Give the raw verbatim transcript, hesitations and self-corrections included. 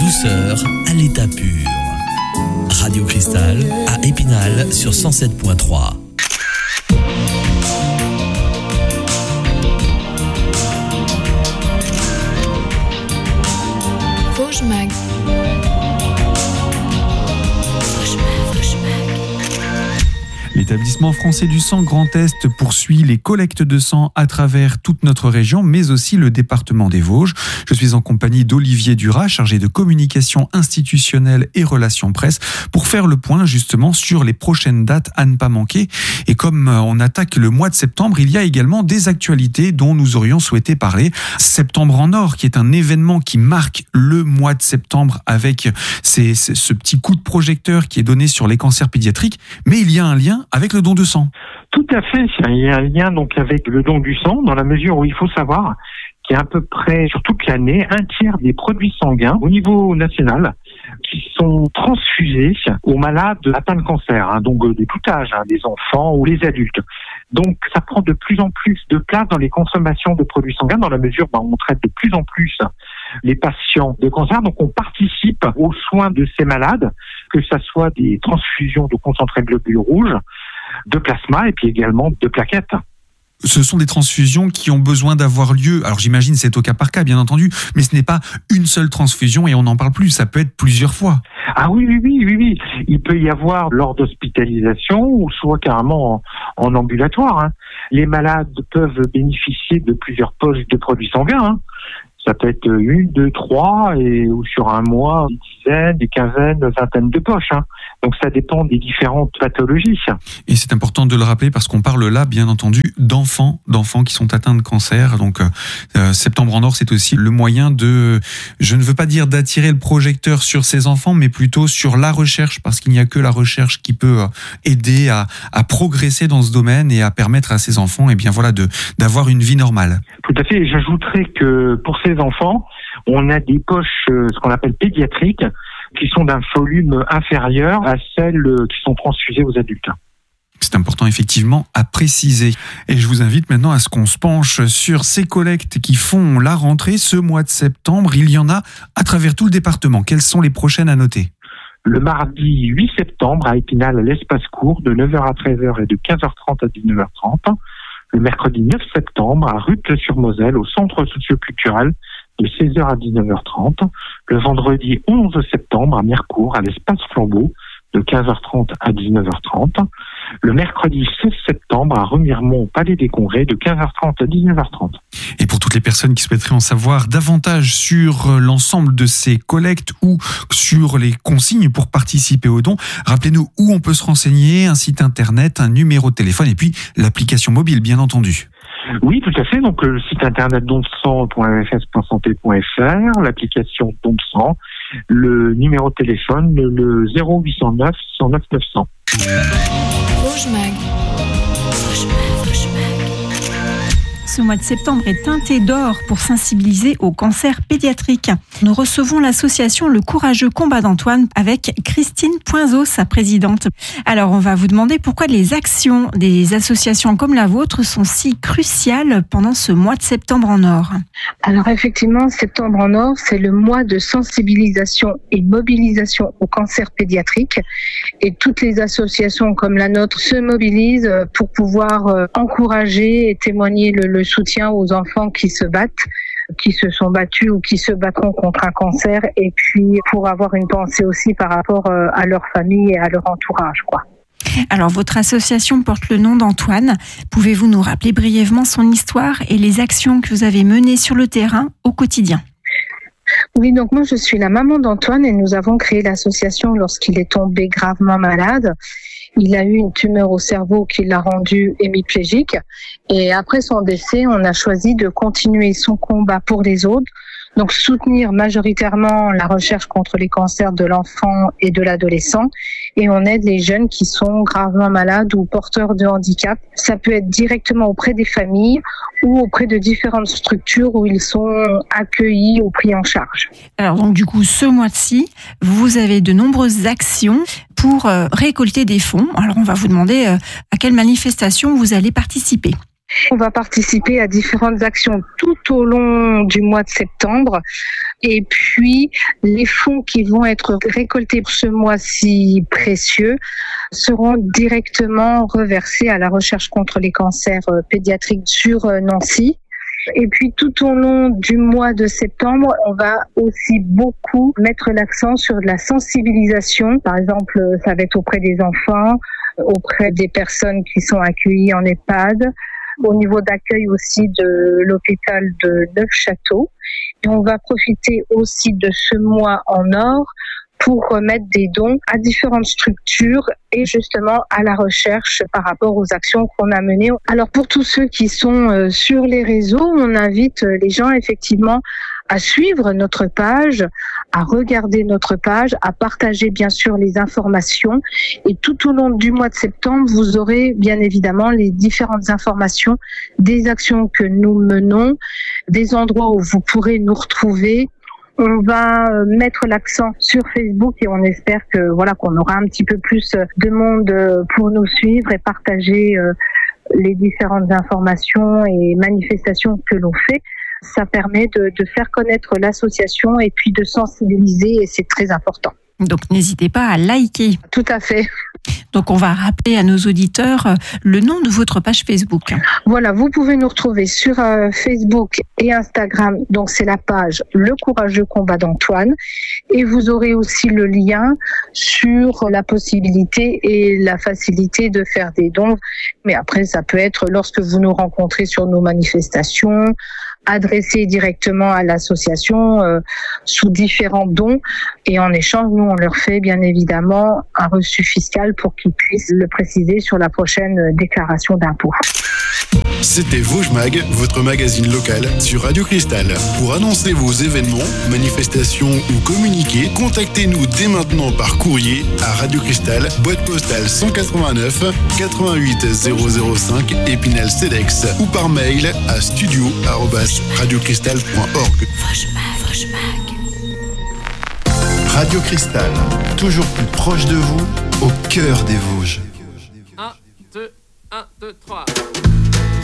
douceur à l'état pur. Radio Cristal à Épinal sur cent sept point trois. Vosges Mag. L'établissement français du sang Grand Est poursuit les collectes de sang à travers toute notre région, mais aussi le département des Vosges. Je suis en compagnie d'Olivier Duras, chargé de communication institutionnelle et relations presse, pour faire le point justement sur les prochaines dates à ne pas manquer. Et comme on attaque le mois de septembre, il y a également des actualités dont nous aurions souhaité parler. Septembre en Or, qui est un événement qui marque le mois de septembre avec ces, ces, ce petit coup de projecteur qui est donné sur les cancers pédiatriques, mais il y a un lien avec le don de sang. Tout à fait, il y a un lien donc avec le don du sang, dans la mesure où il faut savoir qu'il y a à peu près, sur toute l'année, un tiers des produits sanguins au niveau national qui sont transfusés aux malades atteints de cancer, hein, donc de tout âge, hein, des enfants ou les adultes. Donc ça prend de plus en plus de place dans les consommations de produits sanguins, dans la mesure où bah, on traite de plus en plus les patients de cancer. Donc on participe aux soins de ces malades, que ce soit des transfusions de concentrés de globules rouges, de plasma et puis également de plaquettes. Ce sont des transfusions qui ont besoin d'avoir lieu. Alors j'imagine c'est au cas par cas, bien entendu, mais ce n'est pas une seule transfusion et on n'en parle plus. Ça peut être plusieurs fois. Ah oui, oui, oui, oui, oui. Il peut y avoir lors d'hospitalisation ou soit carrément en, en ambulatoire. Hein. Les malades peuvent bénéficier de plusieurs poches de produits sanguins. Hein. Ça peut être une, deux, trois, et ou sur un mois, des dizaines, des quinzaines, des vingtaines de poches. Hein. Donc ça dépend des différentes pathologies. Et c'est important de le rappeler parce qu'on parle là, bien entendu, d'enfants, d'enfants qui sont atteints de cancer. Donc euh, Septembre en Or, c'est aussi le moyen de, je ne veux pas dire d'attirer le projecteur sur ces enfants, mais plutôt sur la recherche, parce qu'il n'y a que la recherche qui peut aider à, à progresser dans ce domaine et à permettre à ces enfants, eh bien voilà, de d'avoir une vie normale. Tout à fait. Et j'ajouterais que pour ces enfants, on a des poches, ce qu'on appelle pédiatriques, qui sont d'un volume inférieur à celles qui sont transfusées aux adultes. C'est important effectivement à préciser. Et je vous invite maintenant à ce qu'on se penche sur ces collectes qui font la rentrée ce mois de septembre. Il y en a à travers tout le département. Quelles sont les prochaines à noter ? Le mardi huit septembre à Épinal, à l'espace court, de neuf heures à treize heures et de quinze heures trente à dix-neuf heures trente. Le mercredi neuf septembre à Rutles-sur-Moselle, au centre socio-culturel, de seize heures à dix-neuf heures trente. Le vendredi onze septembre à Mirecourt, à l'espace Flambeau, de quinze heures trente à dix-neuf heures trente. Le mercredi seize septembre à Remiremont, au Palais des Congrès, de quinze heures trente à dix-neuf heures trente. Et pour toutes les personnes qui souhaiteraient en savoir davantage sur l'ensemble de ces collectes ou sur les consignes pour participer au don, rappelez-nous où on peut se renseigner, un site internet, un numéro de téléphone et puis l'application mobile, bien entendu. Oui, tout à fait. Donc le site internet don de sang point f s point santé point f r, l'application don de sang, le numéro de téléphone, le zéro huit cent neuf cent neuf neuf cents. Vosges Mag. Vosges Mag, Vosges Mag. Ce mois de septembre est teinté d'or pour sensibiliser au cancer pédiatrique. Nous recevons l'association Le Courageux Combat d'Antoine avec Christine Poinzeau, sa présidente. Alors, on va vous demander pourquoi les actions des associations comme la vôtre sont si cruciales pendant ce mois de septembre en or. Alors, effectivement, septembre en or, c'est le mois de sensibilisation et mobilisation au cancer pédiatrique. Et toutes les associations comme la nôtre se mobilisent pour pouvoir encourager et témoigner le, le soutien aux enfants qui se battent, qui se sont battus ou qui se battront contre un cancer, et puis pour avoir une pensée aussi par rapport à leur famille et à leur entourage, quoi. Alors, votre association porte le nom d'Antoine. Pouvez-vous nous rappeler brièvement son histoire et les actions que vous avez menées sur le terrain au quotidien ? Oui, donc moi je suis la maman d'Antoine et nous avons créé l'association lorsqu'il est tombé gravement malade. Il a eu une tumeur au cerveau qui l'a rendu hémiplégique, et après son décès, on a choisi de continuer son combat pour les autres, donc soutenir majoritairement la recherche contre les cancers de l'enfant et de l'adolescent, et on aide les jeunes qui sont gravement malades ou porteurs de handicap. Ça peut être directement auprès des familles ou auprès de différentes structures où ils sont accueillis ou pris en charge. Alors donc du coup, ce mois-ci, vous avez de nombreuses actions pour euh, récolter des fonds. Alors on va vous demander euh, à quelle manifestation vous allez participer. On va participer à différentes actions tout au long du mois de septembre. Et puis, les fonds qui vont être récoltés pour ce mois-ci précieux seront directement reversés à la recherche contre les cancers pédiatriques sur Nancy. Et puis tout au long du mois de septembre, on va aussi beaucoup mettre l'accent sur de la sensibilisation. Par exemple, ça va être auprès des enfants, auprès des personnes qui sont accueillies en EHPAD, au niveau d'accueil aussi de l'hôpital de Neufchâteau. Et on va profiter aussi de ce mois en or pour remettre des dons à différentes structures et justement à la recherche par rapport aux actions qu'on a menées. Alors pour tous ceux qui sont sur les réseaux, on invite les gens effectivement à suivre notre page, à regarder notre page, à partager bien sûr les informations. Et tout au long du mois de septembre, vous aurez bien évidemment les différentes informations des actions que nous menons, des endroits où vous pourrez nous retrouver. On va mettre l'accent sur Facebook et on espère que voilà qu'on aura un petit peu plus de monde pour nous suivre et partager les différentes informations et manifestations que l'on fait. Ça permet de, de faire connaître l'association et puis de sensibiliser et c'est très important. Donc n'hésitez pas à liker. Tout à fait. Donc on va rappeler à nos auditeurs le nom de votre page Facebook. Voilà, vous pouvez nous retrouver sur euh, Facebook et Instagram. Donc c'est la page Le Courageux Combat d'Antoine. Et vous aurez aussi le lien sur la possibilité et la facilité de faire des dons. Mais après, ça peut être lorsque vous nous rencontrez sur nos manifestations, adressé directement à l'association euh, sous différents dons. Et en échange, nous, on leur fait bien évidemment un reçu fiscal pour qu'ils puissent le préciser sur la prochaine déclaration d'impôt. C'était Vosges Mag, votre magazine local sur Radio Cristal. Pour annoncer vos événements, manifestations ou communiquer, contactez-nous dès maintenant par courrier à Radio Cristal, boîte postale cent quatre-vingt-neuf quatre-vingt-huit zéro zéro cinq Épinal Cedex ou par mail à studio arobase radiocristal point org. Radio Cristal, toujours plus proche de vous, au cœur des Vosges. un, deux, un, deux, trois